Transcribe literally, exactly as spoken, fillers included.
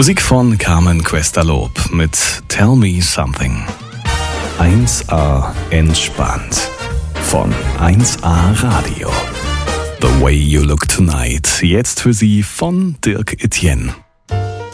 Musik von Carmen Questa-Lob mit Tell Me Something. eins A entspannt von eins A Radio. The Way You Look Tonight. Jetzt für Sie von Dirk Etienne.